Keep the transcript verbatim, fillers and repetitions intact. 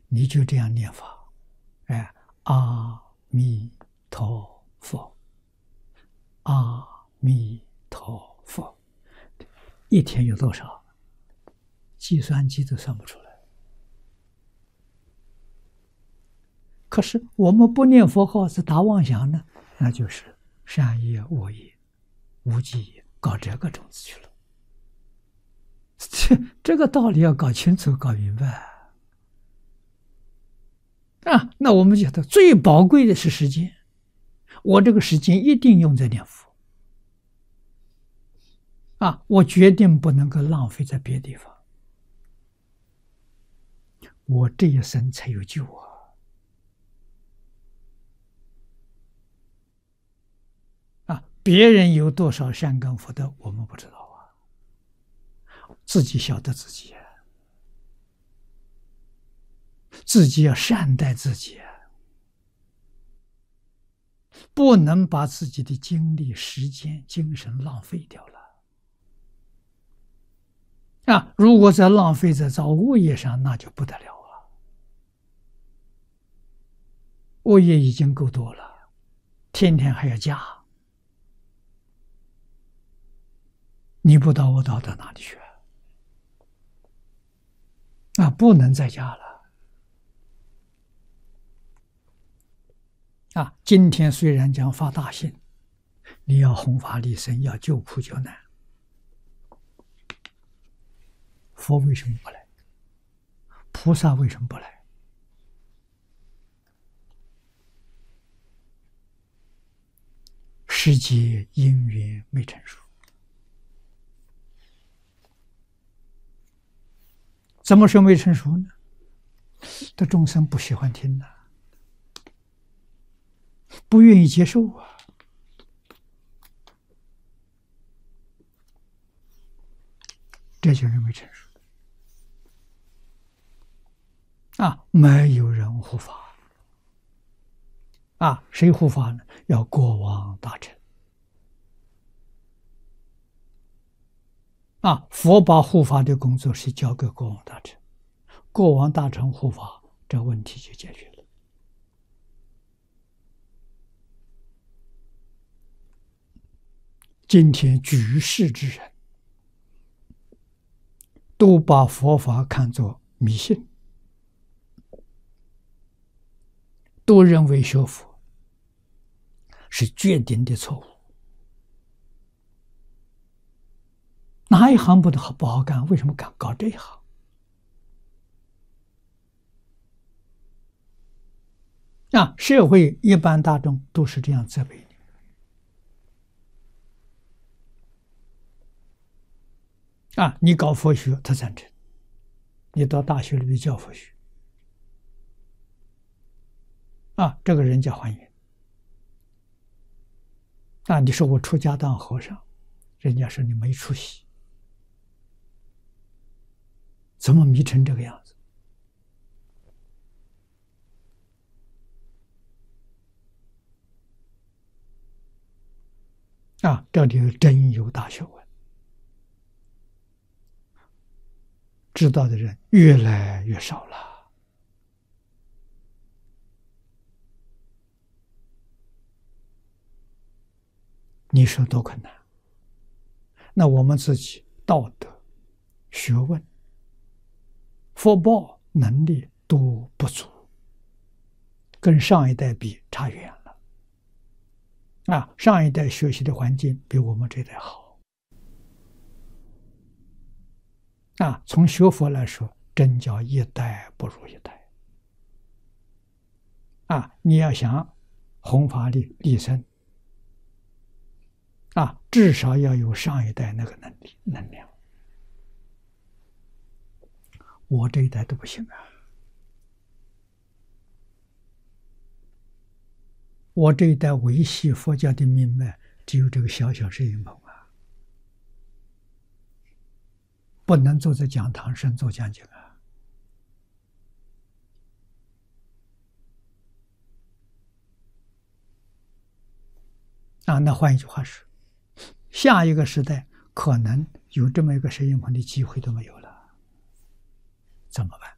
你就这样念法，哎，阿弥陀佛，阿弥陀佛，一天有多少？计算机都算不出来。可是我们不念佛号是打妄想呢，那就是善业、恶业、无记业，搞这个种子去了。这这个道理要搞清楚、搞明白啊！那我们觉得最宝贵的是时间，我这个时间一定用在念佛啊！我决定不能够浪费在别的地方，我这一生才有救啊！啊，别人有多少善根福德，我们不知道啊，自己晓得自己。自己要善待自己，不能把自己的精力、时间、精神浪费掉了。啊，如果在浪费在造恶业上，那就不得了了。恶业已经够多了，天天还要加，你不到我到到哪里去啊？啊，不能再加了。啊，今天虽然讲发大心，你要弘法利生，要救苦救难，佛为什么不来？菩萨为什么不来？时节因缘没成熟，怎么说没成熟呢？这众生不喜欢听呢，不愿意接受啊！这就是没成熟啊！没有人护法啊！谁护法呢？要国王大臣啊！佛把护法的工作是交给国王大臣，国王大臣护法，这问题就解决了。今天举世之人都把佛法看作迷信，都认为学佛是决定的错误，哪一行不得不好干？为什么敢搞这一行？啊，社会一般大众都是这样责备你。啊，你搞佛学，他赞成；你到大学里面教佛学，啊，这个人家欢迎。啊，你说我出家当和尚，人家说你没出息，怎么迷成这个样子？啊，这里真有大学问。知道的人越来越少了。你说多困难？那我们自己道德、学问、福报、能力都不足，跟上一代比差远了。啊，上一代学习的环境比我们这一代好。啊，从学佛来说，真叫一代不如一代。啊，你要想弘法利利生，啊，至少要有上一代那个能力能量。我这一代都不行啊！我这一代维系佛教的命脉，只有这个小小摄影棚啊。不能坐在讲堂上做讲经啊！啊，那换一句话说，下一个时代可能有这么一个摄影棚的机会都没有了，怎么办？